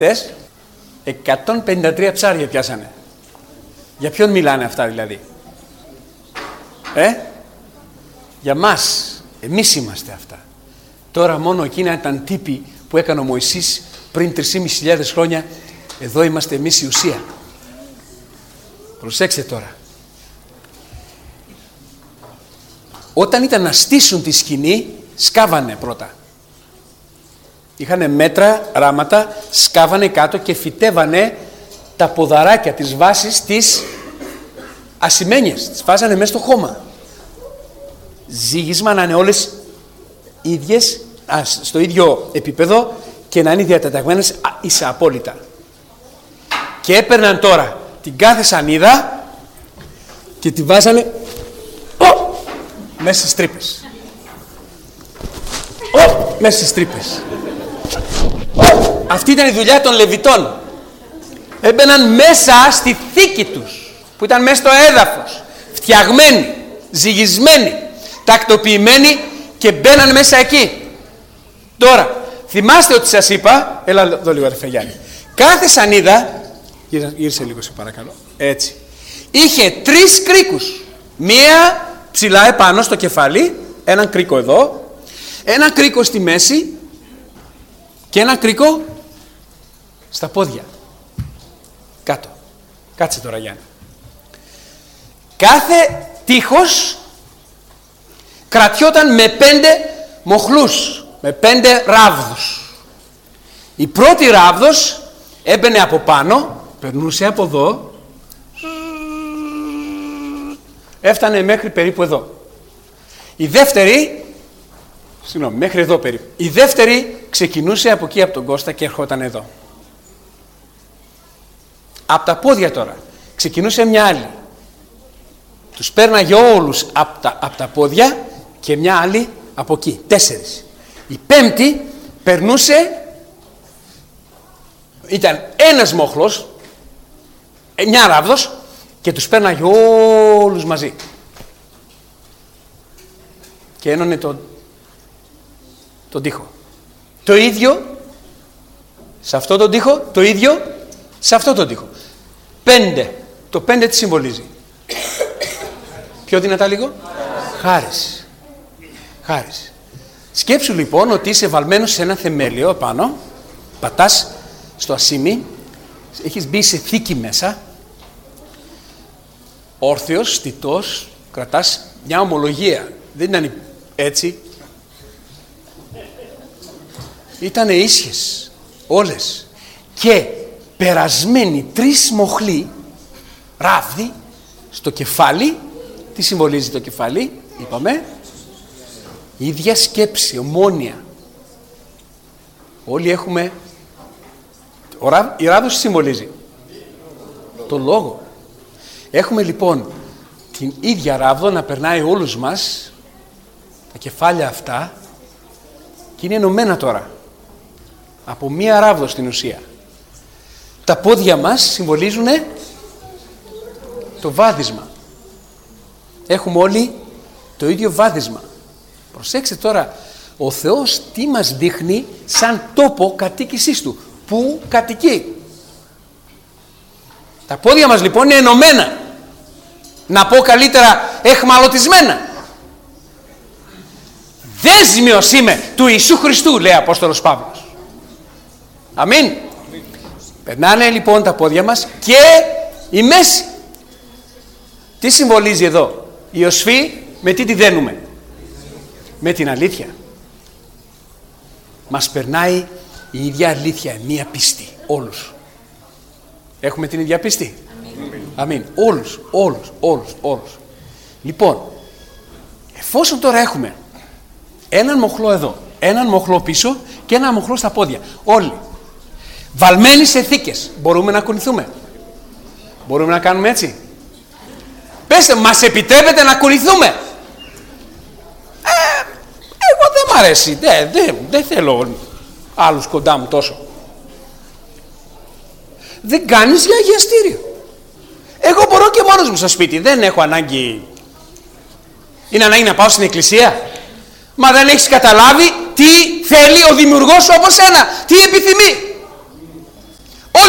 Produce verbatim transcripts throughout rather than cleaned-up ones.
εκατόν πενήντα τρία ψάρια πιάσανε. Για ποιον μιλάνε αυτά δηλαδή? Ε? Για μας. Εμείς είμαστε αυτά. Τώρα μόνο εκείνα ήταν τύποι που έκανε ο Μωυσής πριν τρεις χιλιάδες πεντακόσια χρόνια. Εδώ είμαστε εμείς η ουσία. Προσέξτε τώρα. Όταν ήταν να στήσουν τη σκηνή, σκάβανε πρώτα. Είχανε μέτρα, ράματα, σκάβανε κάτω και φυτέβανε τα ποδαράκια της βάσης της ασημένιες. Τις βάζανε μέσα στο χώμα. Ζύγισμα να είναι όλες ίδιες, α, στο ίδιο επίπεδο και να είναι διατεταγμένες ίσα απόλυτα. Και έπαιρναν τώρα την κάθε σανίδα και τη βάζανε ο, μέσα στις τρύπες. Ο, μέσα στις τρύπες. Ο, αυτή ήταν η δουλειά των Λεβιτών. Έμπαιναν μέσα στη θήκη τους, που ήταν μέσα στο έδαφος, φτιαγμένοι, ζυγισμένοι, τακτοποιημένοι και μπαίναν μέσα εκεί. Τώρα, θυμάστε ότι σας είπα, έλα εδώ λίγο αδερφέ Γιάννη, κάθε σανίδα, γύρισε λίγο σε παρακαλώ, έτσι, είχε τρεις κρίκους. Μία ψηλά επάνω στο κεφάλι, έναν κρίκο εδώ, ένα κρίκο στη μέση και ένα κρίκο στα πόδια. Κάτω. Κάτσε τώρα Γιάννη. Κάθε τείχος κρατιόταν με πέντε μοχλούς, με πέντε ράβδους. Η πρώτη ράβδος έμπαινε από πάνω, περνούσε από εδώ, έφτανε μέχρι περίπου εδώ. Η δεύτερη, συγγνώμη, μέχρι εδώ περίπου. Η δεύτερη ξεκινούσε από εκεί από τον Κώστα και ερχόταν εδώ. Από τα πόδια τώρα ξεκινούσε μια άλλη. Τους πέρναγε όλους από τα, από τα πόδια και μια άλλη από εκεί. Τέσσερις. Η πέμπτη περνούσε, ήταν ένας μοχλός, εννιά ράβδος και τους πέρναγε όλους μαζί. Και ένωνε τον, τον τοίχο. Το ίδιο σε αυτό τον τοίχο, το ίδιο σε αυτό τον τοίχο. Πέντε. Το πέντε τι συμβολίζει? Πιο δυνατά λίγο. Χάρις. Χάρις. Σκέψου λοιπόν ότι είσαι βαλμένος σε ένα θεμέλιο επάνω, πατάς στο ασίμι, έχεις μπει σε θήκη μέσα, όρθιος, στιτός, κρατάς μια ομολογία. Δεν ήταν έτσι. Ήτανε ίσιες όλες. Και περασμένοι τρεις μοχλοί, ράβδοι, στο κεφάλι. Τι συμβολίζει το κεφάλι? Είπαμε. Η ίδια σκέψη, ομόνοια. Όλοι έχουμε... Η ράβδος συμβολίζει το λόγο. Έχουμε λοιπόν την ίδια ράβδο να περνάει όλους μας, τα κεφάλια αυτά, και είναι ενωμένα τώρα από μία ράβδο στην ουσία. Τα πόδια μας συμβολίζουν το βάδισμα. Έχουμε όλοι το ίδιο βάδισμα. Προσέξτε τώρα, ο Θεός τι μας δείχνει σαν τόπο κατοίκησής Του. Πού κατοικεί. Τα πόδια μας λοιπόν είναι ενωμένα. Να πω καλύτερα εχμαλωτισμένα. Δέσμιος είμαι του Ιησού Χριστού, λέει ο Απόστολος Παύλος. Αμήν. Αμήν. Περνάνε λοιπόν τα πόδια μας και η μέση. Τι συμβολίζει εδώ? Η οσφή με τι τη δένουμε? Με την αλήθεια. Μας περνάει η ίδια αλήθεια, μία πίστη, όλους. Έχουμε την ίδια πίστη? Αμήν. Αμήν. Όλους, όλους, όλους, όλους. Λοιπόν, εφόσον τώρα έχουμε έναν μοχλό εδώ, έναν μοχλό πίσω και έναν μοχλό στα πόδια, όλοι βαλμένοι σε θήκες, μπορούμε να κουνηθούμε? Μπορούμε να κάνουμε έτσι? Πέστε, μας επιτρέπεται να κουνηθούμε? Ε, εγώ δεν μ' αρέσει, δεν, δεν, δεν θέλω άλλους κοντά μου τόσο. Δεν κάνεις για αγιαστήριο. Εγώ μπορώ και μόνος μου στο σπίτι, δεν έχω ανάγκη. Είναι ανάγκη να πάω στην εκκλησία? Μα δεν έχεις καταλάβει τι θέλει ο δημιουργός σου από σένα, τι επιθυμεί.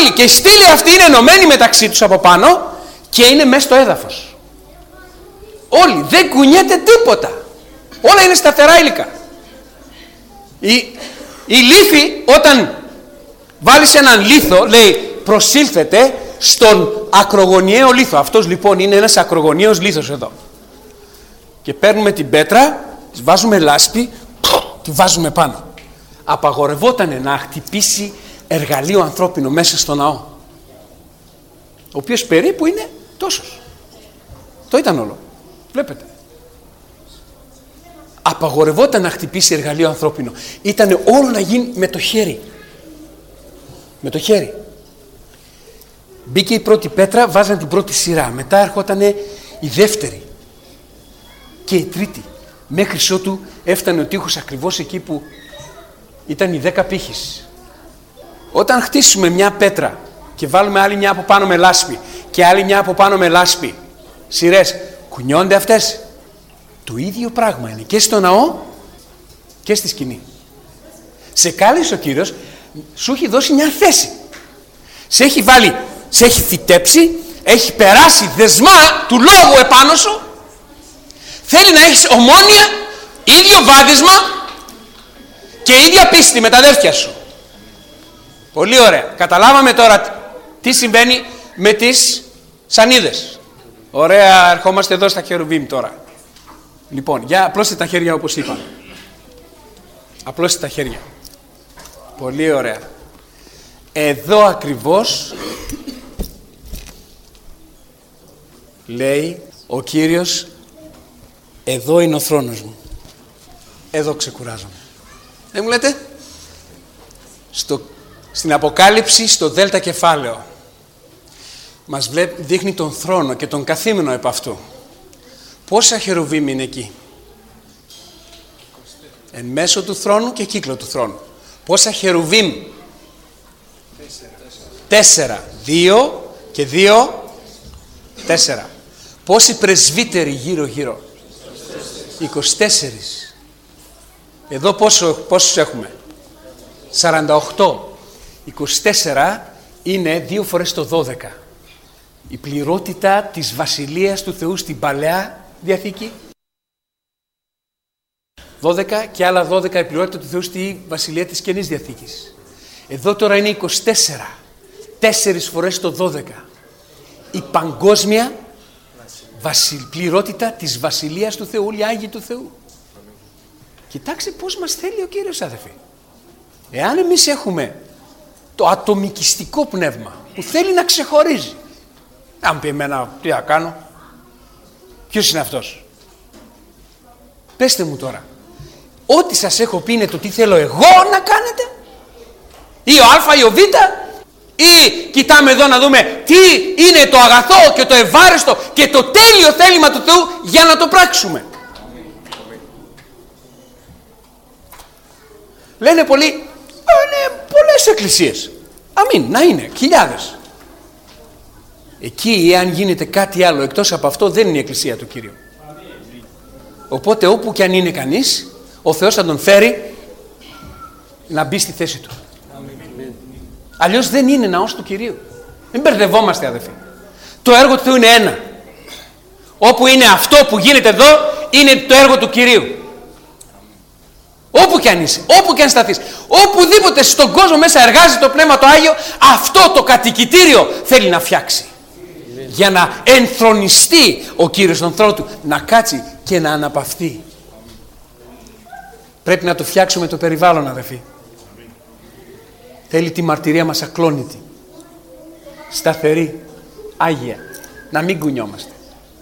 όλοι και οι στήλοι αυτοί είναι ενωμένοι μεταξύ τους από πάνω και είναι μέσα στο έδαφος. Όλοι, δεν κουνιέται τίποτα. Όλα είναι σταθερά υλικά. Η, η λίθη, όταν βάλεις έναν λίθο, λέει προσήλθετε στον ακρογωνιαίο λίθο. Αυτός λοιπόν είναι ένας ακρογωνιαίος λίθος εδώ. Και παίρνουμε την πέτρα, της βάζουμε λάσπη, τη βάζουμε πάνω. Απαγορευότανε να χτυπήσει εργαλείο ανθρώπινο μέσα στο ναό, ο οποίος περίπου είναι τόσος. Το ήταν όλο. Βλέπετε. Απαγορευόταν να χτυπήσει εργαλείο ανθρώπινο. Ήτανε όλο να γίνει με το χέρι. Με το χέρι. Μπήκε η πρώτη πέτρα, βάζαν την πρώτη σειρά. Μετά έρχονταν η δεύτερη και η τρίτη. Μέχρι ότου έφτανε ο τοίχος ακριβώς εκεί που ήταν οι δέκα πύχες. Όταν χτίσουμε μια πέτρα και βάλουμε άλλη μια από πάνω με λάσπη και άλλη μια από πάνω με λάσπη, σειρές, κουνιόνται αυτές? Το ίδιο πράγμα είναι και στο ναό και στη σκηνή. Σε κάλεσε ο Κύριος, σου έχει δώσει μια θέση. Σε έχει βάλει, σε έχει φυτέψει, έχει περάσει δεσμά του λόγου επάνω σου. Θέλει να έχεις ομόνοια, ίδιο βάδισμα και ίδια πίστη με τα αδέρφια σου. Πολύ ωραία. Καταλάβαμε τώρα τι συμβαίνει με τις σανίδες. Ωραία, ερχόμαστε εδώ στα χερουβίμ τώρα. Λοιπόν, για απλώστε τα χέρια όπως είπαμε. Απλώστε τα χέρια. Πολύ ωραία. Εδώ ακριβώς λέει ο Κύριος, εδώ είναι ο θρόνος μου. Εδώ ξεκουράζομαι. Δεν μου λέτε? Στο, στην Αποκάλυψη, στο Δέλτα κεφάλαιο, μας βλέπει, δείχνει τον θρόνο και τον καθήμενο επ' αυτού. Πόσα χερουβίμ είναι εκεί? Εν μέσω του θρόνου και κύκλο του θρόνου. Πόσα χερουβίμ? Τέσσερα. Τέσσερα. Δύο και δύο. Τέσσερα. Πόσοι πρεσβύτεροι γύρω γύρω? είκοσι τέσσερα. Εδώ πόσο, πόσους έχουμε? σαράντα οκτώ. είκοσι τέσσερα είναι δύο φορές το δώδεκα. Η πληρότητα της Βασιλείας του Θεού στην Παλαιά Διαθήκη. δώδεκα και άλλα δώδεκα η πληρότητα του Θεού στη Βασιλεία της Καινής Διαθήκης. Εδώ τώρα είναι είκοσι τέσσερα. Τέσσερις φορές το δώδεκα. Η παγκόσμια βασιλ... πληρότητα της Βασιλείας του Θεού, όλοι Άγιοι του Θεού. Κοιτάξτε πώς μας θέλει ο Κύριος, αδελφοί. Εάν εμείς έχουμε το ατομικιστικό πνεύμα που θέλει να ξεχωρίζει, αν πει εμένα τι να κάνω, ποιος είναι αυτός? Πέστε μου τώρα, ό,τι σας έχω πει είναι το τι θέλω εγώ να κάνετε, ή ο Α ή ο Β, ή κοιτάμε εδώ να δούμε τι είναι το αγαθό και το ευάρεστο και το τέλειο θέλημα του Θεού για να το πράξουμε. Λένε πολλοί, είναι πολλές εκκλησίες. Αμήν, να είναι, χιλιάδες. Εκεί, εάν γίνεται κάτι άλλο εκτός από αυτό, δεν είναι η εκκλησία του Κύριου. Οπότε όπου και αν είναι κανείς, ο Θεός θα τον φέρει να μπει στη θέση του. Αλλιώς δεν είναι ναός του Κυρίου. Μην μπερδευόμαστε, αδελφοί. Το έργο του Θεού είναι ένα. Όπου είναι αυτό που γίνεται εδώ, είναι το έργο του Κυρίου. Όπου και αν είσαι, όπου και αν σταθείς, οπουδήποτε στον κόσμο μέσα εργάζεται το Πνεύμα το Άγιο, αυτό το κατοικητήριο θέλει να φτιάξει. Για να ενθρονιστεί ο Κύριος στον θρόνο του, να κάτσει και να αναπαυθεί. Πρέπει να το φτιάξουμε το περιβάλλον, αδελφοί. Θέλει τη μαρτυρία μας ακλόνητη, σταθερή, άγια, να μην κουνιόμαστε.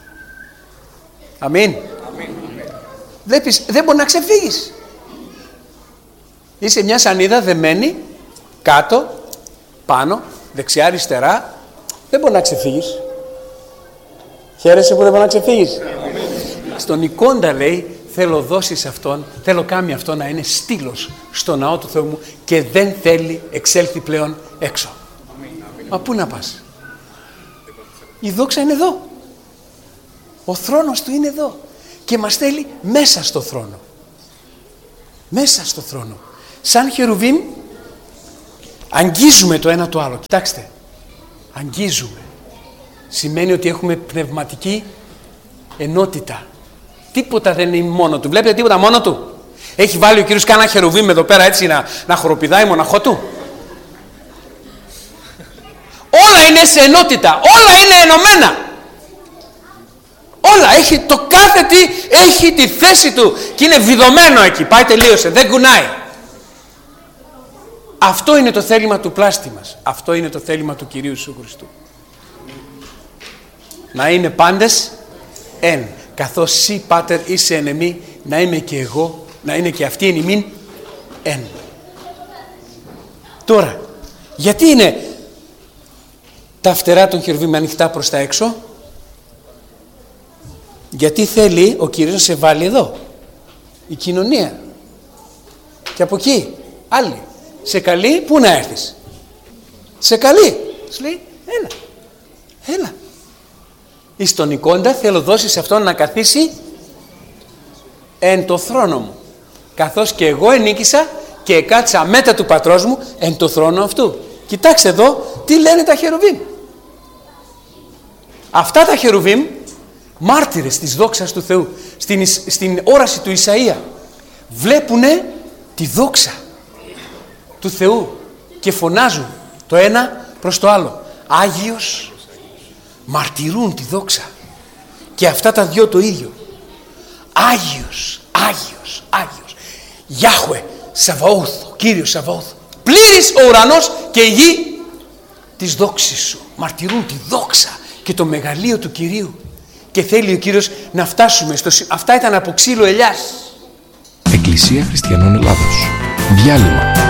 Αμήν. Αμήν. Βλέπεις, δεν μπορεί να ξεφύγεις. Είσαι μια σανίδα δεμένη, κάτω, πάνω, δεξιά, αριστερά, δεν μπορεί να ξεφύγεις. Χαίρεσαι που δεν μπορεί να ξεφύγεις. Στον εικόντα λέει, θέλω δώσεις αυτόν, θέλω κάνει αυτό να είναι στήλος στο ναό του Θεού μου και δεν θέλει εξέλθει πλέον έξω. Μα πού να πας? Η δόξα είναι εδώ. Ο θρόνος του είναι εδώ και μας θέλει μέσα στο θρόνο. Μέσα στο θρόνο. Σαν χερουβίμ Αγγίζουμε το ένα το άλλο. Κοιτάξτε, αγγίζουμε. Σημαίνει ότι έχουμε πνευματική ενότητα. Τίποτα δεν είναι μόνο του. Βλέπετε τίποτα μόνο του? Έχει βάλει ο Κύριος κάνα χερουβίμ εδώ πέρα έτσι να, να χοροπηδάει μοναχό του? Όλα είναι σε ενότητα. Όλα είναι ενωμένα. Όλα. Έχει, το κάθε τι έχει τη θέση του. Και είναι βιδωμένο εκεί. Πάει, τελείωσε. Δεν κουνάει. Αυτό είναι το θέλημα του πλάστη μας. Αυτό είναι το θέλημα του Κυρίου Ιησού Χριστού. Να είναι πάντες εν. Καθώς σύ πάτερ είσαι εν εμή, να είμαι και εγώ, να είναι και αυτοί εν ημίν εν. Τώρα, γιατί είναι τα φτερά των χερουβίμ ανοιχτά προς τα έξω? Γιατί θέλει ο Κύριος να σε βάλει εδώ. Η κοινωνία. Και από εκεί άλλοι. Σε καλεί, πού να έρθεις? Σε καλεί. Σου λέει, έλα. Έλα. Εις τον εικόντα θέλω δώσει σε αυτόν να καθίσει εν το θρόνο μου. Καθώς και εγώ ενίκησα και εκάτσα μέτα του πατρός μου εν το θρόνο αυτού. Κοιτάξτε εδώ τι λένε τα χερουβίμ. Αυτά τα χερουβίμ, μάρτυρες της δόξας του Θεού, στην, στην όραση του Ισαΐα, βλέπουνε τη δόξα του Θεού και φωνάζουν το ένα προς το άλλο. Άγιος, μαρτυρούν τη δόξα. Και αυτά τα δυο το ίδιο. Άγιος, Άγιος, Άγιος. Γιάχουε, Σαβαώθ, Κύριος Σαβαώθ. Πλήρης ο ουρανός και η γη της δόξης σου. Μαρτυρούν τη δόξα και το μεγαλείο του Κυρίου. Και θέλει ο Κύριος να φτάσουμε στο... Αυτά ήταν από ξύλο ελιάς. Εκκλησία Χριστιανών Ελλάδος. Διάλειμμα.